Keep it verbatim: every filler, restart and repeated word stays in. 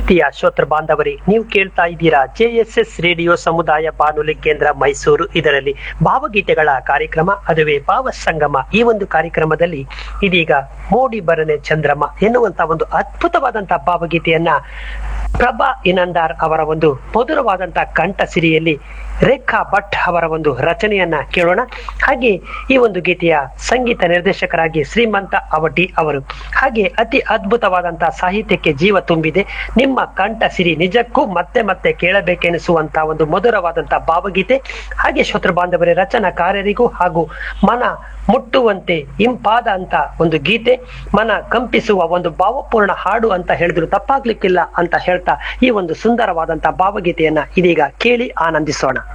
ಪ್ರೀತಿಯ ಶ್ರೋತೃ ಬಾಂಧವರೇ, ನೀವು ಕೇಳ್ತಾ ಇದ್ದೀರಾ ಜೆ ಎಸ್ ಎಸ್ ರೇಡಿಯೋ ಸಮುದಾಯ ಬಾನುಲಿ ಕೇಂದ್ರ ಮೈಸೂರು. ಇದರಲ್ಲಿ ಭಾವಗೀತೆಗಳ ಕಾರ್ಯಕ್ರಮ, ಅದುವೇ ಭಾವ ಸಂಗಮ. ಈ ಒಂದು ಕಾರ್ಯಕ್ರಮದಲ್ಲಿ ಇದೀಗ ಮೋಡಿ ಬರನೆ ಚಂದ್ರಮ ಎನ್ನುವಂತ ಒಂದು ಅದ್ಭುತವಾದಂತಹ ಭಾವಗೀತೆಯನ್ನ ಪ್ರಭಾ ಇನಂದಾರ್ ಅವರ ಒಂದು ಮಧುರವಾದಂತಹ ಕಂಠ ಸಿರಿಯಲ್ಲಿ ರೇಖಾ ಭಟ್ ಅವರ ಒಂದು ರಚನೆಯನ್ನ ಕೇಳೋಣ. ಹಾಗೆ ಈ ಒಂದು ಗೀತೆಯ ಸಂಗೀತ ನಿರ್ದೇಶಕರಾಗಿ ಶ್ರೀಮಂತ ಅವಟಿ ಅವರು. ಹಾಗೆ ಅತಿ ಅದ್ಭುತವಾದಂತಹ ಸಾಹಿತ್ಯಕ್ಕೆ ಜೀವ ತುಂಬಿದೆ ನಿಮ್ಮ ಕಂಠ ಸಿರಿ. ನಿಜಕ್ಕೂ ಮತ್ತೆ ಮತ್ತೆ ಕೇಳಬೇಕೆನಿಸುವಂತಹ ಒಂದು ಮಧುರವಾದಂತಹ ಭಾವಗೀತೆ. ಹಾಗೆ ಶ್ರೋತೃ ಬಾಂಧವರೇ, ರಚನಾಕಾರರಿಗೂ ಹಾಗೂ ಮನ ಮುಟ್ಟುವಂತೆ ಇಂಪಾದ ಅಂತ ಒಂದು ಗೀತೆ, ಮನ ಕಂಪಿಸುವ ಒಂದು ಭಾವಪೂರ್ಣ ಹಾಡು ಅಂತ ಹೇಳಿದ್ರು ತಪ್ಪಾಗ್ಲಿಕ್ಕಿಲ್ಲ ಅಂತ ಹೇಳ್ತಾ ಈ ಒಂದು ಸುಂದರವಾದಂತಹ ಭಾವಗೀತೆಯನ್ನ ಇದೀಗ ಕೇಳಿ ಆನಂದಿಸೋಣ.